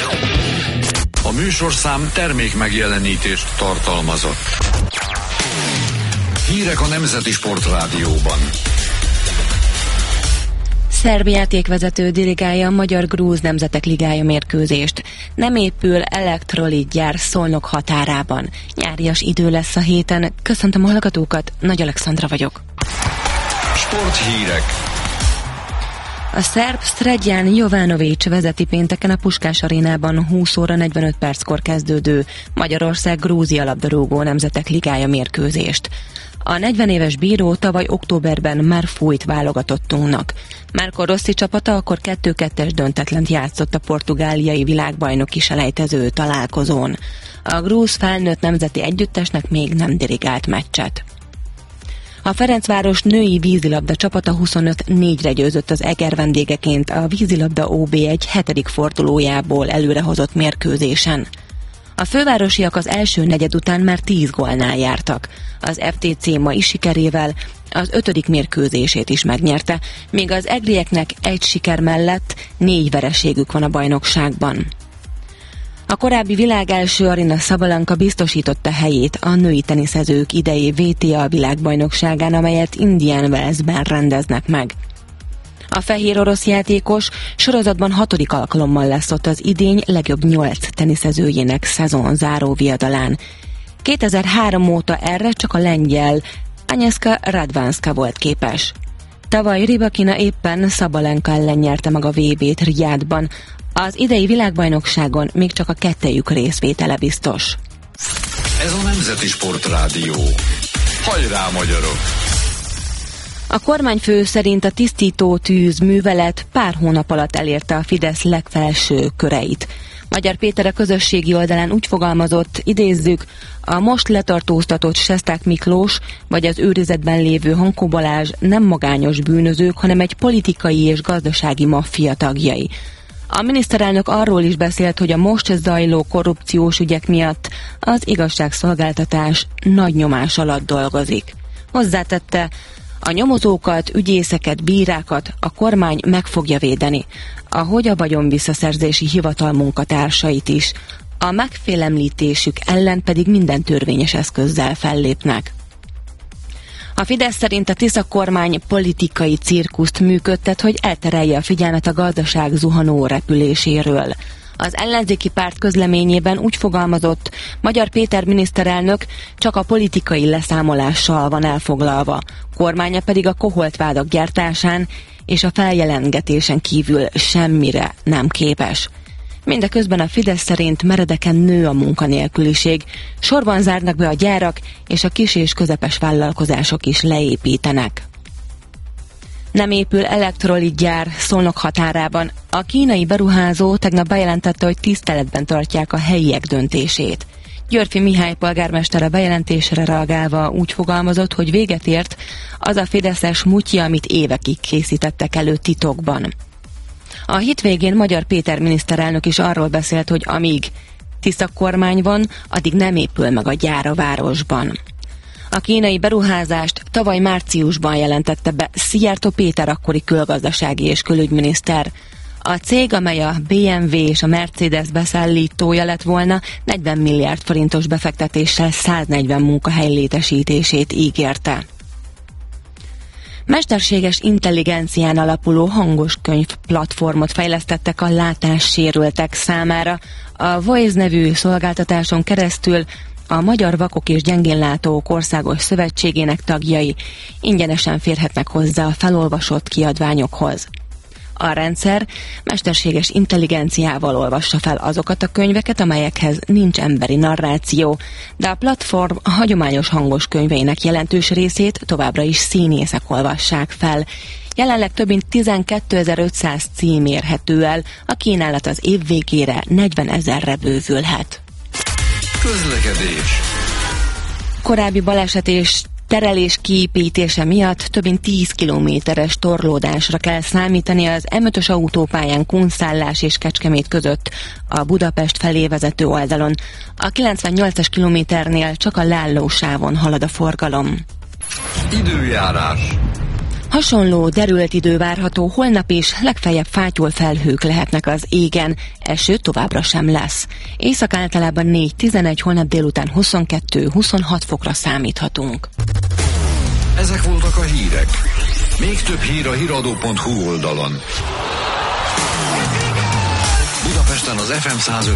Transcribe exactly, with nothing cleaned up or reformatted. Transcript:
A műsorszám termék megjelenítést tartalmazott. Hírek a Nemzeti Sportrádióban. Szerb játékvezető dirigálja a Magyar-Grúz Nemzetek Ligája mérkőzést. Nem épül elektrolit gyár Szolnok határában. Nyárias idő lesz a héten. Köszöntöm a hallgatókat, Nagy Alexandra vagyok. Sporthírek. A szerb Sredjan Jovanović vezeti pénteken a Puskás arénában húsz óra negyvenöt perckor kezdődő Magyarország-Grúzia labdarúgó Nemzetek Ligája mérkőzést. A negyven éves bíró tavaly októberben már fújt válogatottunknak. Márko Rossi csapata akkor kettő kettes döntetlent játszott a portugáliai világbajnoki selejtező találkozón. A grúz felnőtt nemzeti együttesnek még nem dirigált meccset. A Ferencváros női vízilabda csapata huszonöt négyre győzött az Eger vendégeként a vízilabda ó bé egy hetedik fordulójából előrehozott mérkőzésen. A fővárosiak az első negyed után már tíz gólnál jártak. Az ef té cé mai sikerével az ötödik mérkőzését is megnyerte, míg az egrieknek egy siker mellett négy vereségük van a bajnokságban. A korábbi világ első Aryna Sabalenka biztosította helyét a női teniszezők idei vé té á világbajnokságán, amelyet Indian Wellsben rendeznek meg. A fehér orosz játékos sorozatban hatodik alkalommal lesz ott az idény legjobb nyolc teniszezőjének szezonzáró viadalán. kétezer-három óta erre csak a lengyel Agnieszka Radwanska volt képes. Tavaly Rybakina éppen Sabalenka ellen nyerte meg a vé bét Rijádban. Az idei világbajnokságon még csak a kettejük részvétele biztos. Ez a Nemzeti Sportrádió. Hajrá, magyarok! A kormányfő szerint a tisztító tűz művelet pár hónap alatt elérte a Fidesz legfelső köreit. Magyar Péter a közösségi oldalán úgy fogalmazott, idézzük, a most letartóztatott Sesták Miklós vagy az őrizetben lévő Hankó Balázs nem magányos bűnözők, hanem egy politikai és gazdasági maffia tagjai. A miniszterelnök arról is beszélt, hogy a most zajló korrupciós ügyek miatt az igazságszolgáltatás nagy nyomás alatt dolgozik. Hozzátette, a nyomozókat, ügyészeket, bírákat a kormány meg fogja védeni, ahogy a vagyonvisszaszerzési hivatal munkatársait is. A megfélemlítésük ellen pedig minden törvényes eszközzel fellépnek. A Fidesz szerint a Tisza kormány politikai cirkuszt működtet, hogy elterelje a figyelmet a gazdaság zuhanó repüléséről. Az ellenzéki párt közleményében úgy fogalmazott, Magyar Péter miniszterelnök csak a politikai leszámolással van elfoglalva, kormánya pedig a koholtvádak gyártásán és a feljelentgetésen kívül semmire nem képes. Mindeközben a Fidesz szerint meredeken nő a munkanélküliség, sorban zárnak be a gyárak, és a kis és közepes vállalkozások is leépítenek. Nem épül elektrolitgyár Szolnok határában. A kínai beruházó tegnap bejelentette, hogy tiszteletben tartják a helyiek döntését. Györfi Mihály polgármester a bejelentésre reagálva úgy fogalmazott, hogy véget ért az a fideszes mutya, amit évekig készítettek elő titokban. A hét végén Magyar Péter miniszterelnök is arról beszélt, hogy amíg Tisza kormány van, addig nem épül meg a gyár a városban. A kínai beruházást tavaly márciusban jelentette be Szijjártó Péter akkori külgazdasági és külügyminiszter. A cég, amely a bé em vé és a Mercedes beszállítója lett volna, negyven milliárd forintos befektetéssel száznegyven munkahely létesítését ígérte. Mesterséges intelligencián alapuló hangoskönyv platformot fejlesztettek a látássérültek számára. A Voice nevű szolgáltatáson keresztül a Magyar Vakok és Gyengénlátók Országos Szövetségének tagjai ingyenesen férhetnek hozzá a felolvasott kiadványokhoz. A rendszer mesterséges intelligenciával olvassa fel azokat a könyveket, amelyekhez nincs emberi narráció, de a platform a hagyományos hangos könyveinek jelentős részét továbbra is színészek olvassák fel. Jelenleg több mint tizenkétezer-ötszáz cím érhető el, a kínálat az év végére negyvenezerre bővülhet. Közlekedés. Korábbi baleset és terelés kiépítése miatt több mint tíz kilométeres torlódásra kell számítani az em ötös autópályán Kunsztállás és Kecskemét között a Budapest felé vezető oldalon. A kilencvennyolcas kilométernél csak a Lálló sávon halad a forgalom. Időjárás. Hasonló derült idő várható holnap is, legfeljebb fátyol felhők lehetnek az égen, eső továbbra sem lesz. Észak általában négy tizenegy, holnap délután huszonkettő huszonhat fokra számíthatunk. Ezek voltak a hírek. Még több hír a híradó pont hu oldalon. Budapesten az ef em száz öt